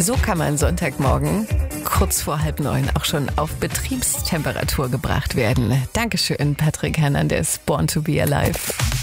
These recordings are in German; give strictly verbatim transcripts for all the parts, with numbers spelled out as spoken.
So kann man Sonntagmorgen kurz vor halb neun auch schon auf Betriebstemperatur gebracht werden. Dankeschön, Patrick Hernandez, Born to be Alive.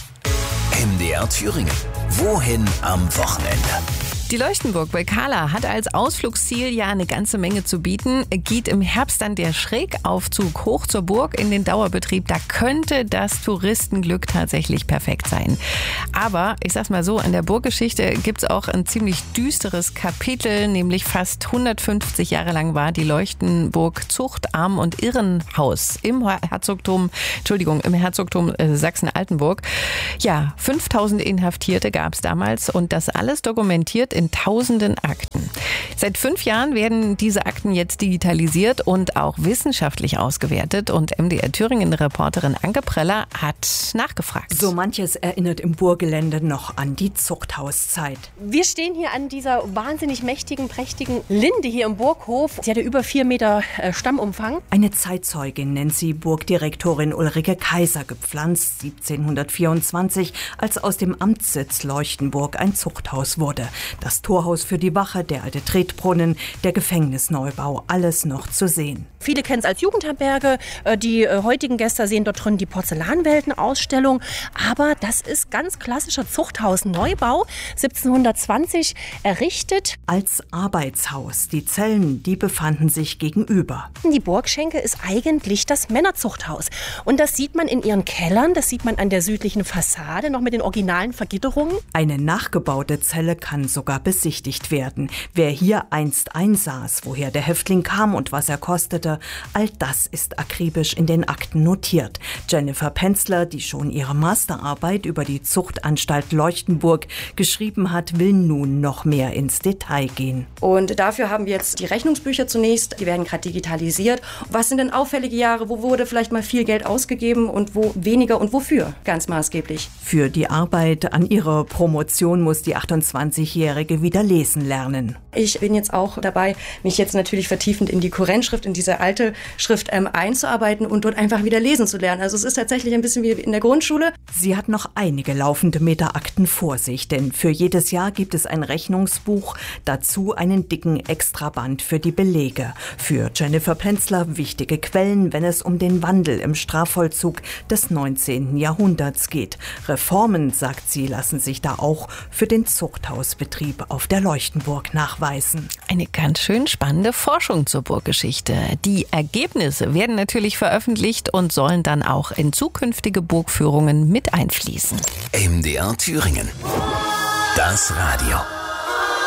M D R Thüringen. Wohin am Wochenende? Die Leuchtenburg bei Kahla hat als Ausflugsziel ja eine ganze Menge zu bieten. Geht im Herbst dann der Schrägaufzug hoch zur Burg in den Dauerbetrieb. Da könnte das Touristenglück tatsächlich perfekt sein. Aber ich sag's mal so, in der Burggeschichte gibt's auch ein ziemlich düsteres Kapitel, nämlich fast hundertfünfzig Jahre lang war die Leuchtenburg Zucht-, Arm- und Irrenhaus im Herzogtum, Entschuldigung, im Herzogtum Sachsen-Altenburg. Ja, fünftausend Inhaftierte gab's damals und das alles dokumentiert in tausenden Akten. Seit fünf Jahren werden diese Akten jetzt digitalisiert und auch wissenschaftlich ausgewertet. Und M D R Thüringen-Reporterin Anke Preller hat nachgefragt. So manches erinnert im Burggelände noch an die Zuchthauszeit. Wir stehen hier an dieser wahnsinnig mächtigen, prächtigen Linde hier im Burghof. Sie hat ja über vier Meter Stammumfang. Eine Zeitzeugin nennt sie Burgdirektorin Ulrike Kaiser, gepflanzt siebzehnhundertvierundzwanzig, als aus dem Amtssitz Leuchtenburg ein Zuchthaus wurde. Das Torhaus für die Wache, der alte Tretbrunnen, der Gefängnisneubau, alles noch zu sehen. Viele kennen es als Jugendherberge. Die heutigen Gäste sehen dort drin die Porzellanwelten-Ausstellung. Aber das ist ganz klassischer Zuchthausneubau, siebzehnhundertzwanzig errichtet. Als Arbeitshaus. Die Zellen, die befanden sich gegenüber. Die Burgschenke ist eigentlich das Männerzuchthaus. Und das sieht man in ihren Kellern, das sieht man an der südlichen Fassade, noch mit den originalen Vergitterungen. Eine nachgebaute Zelle kann sogar besichtigt werden. Wer hier einst einsaß, woher der Häftling kam und was er kostete, all das ist akribisch in den Akten notiert. Jennifer Penzler, die schon ihre Masterarbeit über die Zuchtanstalt Leuchtenburg geschrieben hat, will nun noch mehr ins Detail gehen. Und dafür haben wir jetzt die Rechnungsbücher zunächst, die werden gerade digitalisiert. Was sind denn auffällige Jahre, wo wurde vielleicht mal viel Geld ausgegeben und wo weniger und wofür? Ganz maßgeblich. Für die Arbeit an ihrer Promotion muss die achtundzwanzigjährige wieder lesen lernen. Ich bin jetzt auch dabei, mich jetzt natürlich vertiefend in die Kurrentschrift, in diese alte Schrift ähm, einzuarbeiten und dort einfach wieder lesen zu lernen. Also es ist tatsächlich ein bisschen wie in der Grundschule. Sie hat noch einige laufende Meterakten vor sich, denn für jedes Jahr gibt es ein Rechnungsbuch, dazu einen dicken Extraband für die Belege. Für Jennifer Penzler wichtige Quellen, wenn es um den Wandel im Strafvollzug des neunzehnten Jahrhunderts geht. Reformen, sagt sie, lassen sich da auch für den Zuchthausbetrieb auf der Leuchtenburg nachweisen. Eine ganz schön spannende Forschung zur Burggeschichte. Die Ergebnisse werden natürlich veröffentlicht und sollen dann auch in zukünftige Burgführungen mit einfließen. M D R Thüringen. Das Radio.